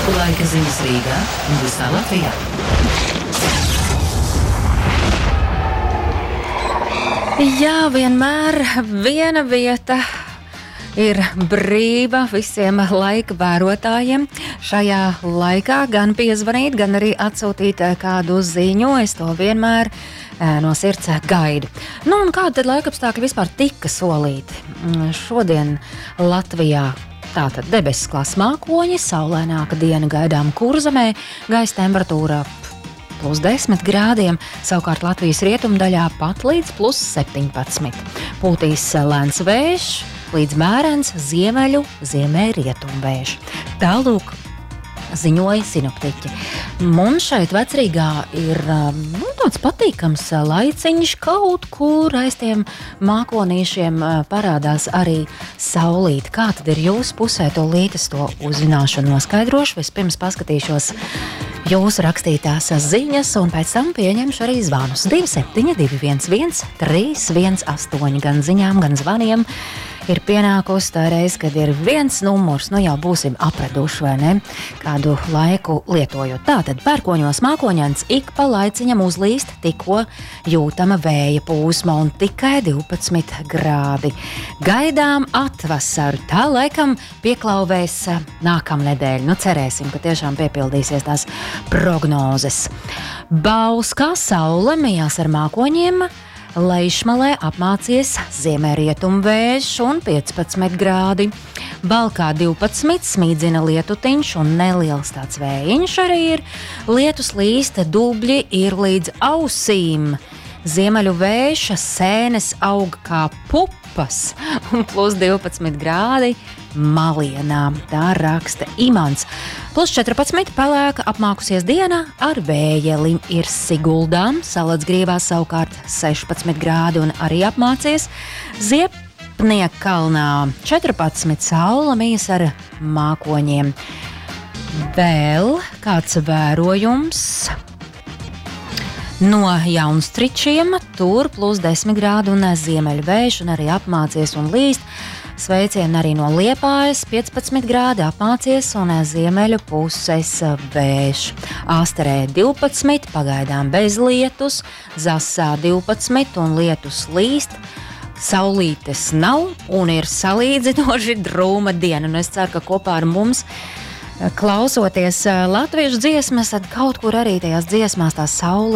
Laika ziņas Rīgā un visā Latvijā. Jā, vienmēr viena vieta ir brīva visiem laika vērotājiem. Šajā laikā gan piezvanīt, gan arī atsūtīt kādu ziņu. Es to vienmēr no sirds gaidu. Nu, un kādi tad laikapstākļi vispār tika solīti? Šodien Latvijā tātad debesis klās mākoņi, saulaināka diena gaidām Kurzemē, gaisa temperatūra +10 grādiem, savukārt Latvijas rietumdaļā pat līdz +17. Pūtīs lēns vējš, līdz mērens ziemeļu-ziemeļrietumvējš. Tālūk ziņoja sinoptiķi. Mums šeit Vecrīgā ir tāds patīkams laiciņš, kaut kur aiz tiem mākonīšiem parādās arī saulīte. Kā tad ir jūsu pusē to lītes, to uzzināšu un noskaidrošu. Vispirms paskatīšos jūsu rakstītās ziņas un pēc tam pieņemšu arī zvanus 27211 318 gan ziņām, gan zvaniem. Ir pienākusi tā reize, kad ir viens numurs, nu jau būsim apraduši, vai ne, kādu laiku lietojot. Tātad pērkoņos mākoņains ik pa laiciņam uzlīst tikko jūtama vēja pūsma un tikai 12 grādi. Gaidām atvasaru, tā laikam pieklauvēs nākamnedēļ. Nu cerēsim, ka tiešām piepildīsies tās prognozes. Bauskā saule mijās ar mākoņiem. Leišmalē apmācies ziemeļrietumvējš un 15 grādi. Balkā 12 smīdzina lietutiņš un neliels tāds vējiņš arī ir. Lietus līst, dubļi ir līdz ausīm. Ziemeļu vējša sēnes aug kā pupas un +12 grādi Malienā. Tā raksta Imants. +14 pelēka apmākusies diena ar vējeli ir Siguldām. Salacgrīvā savukārt 16 grādi un arī apmācies. Ziepniekalnā 14 saula mijas ar mākoņiem. Vēl kāds vērojums no Jaunstričiem, tur +10 grādi un ziemeļu vējš un arī apmācies un līst. Sveicieni arī no Liepājas, 15 grādi apmācies un ziemeļu puses vējš. Āsterē 12, pagaidām bez lietus, Zasā 12 un lietus līst. Saulītes nav un ir salīdzinoši drūma diena. Un es ceru, ka kopā ar mums klausoties latviešu dziesmas, tad kaut kur arī tajās dziesmās tā saule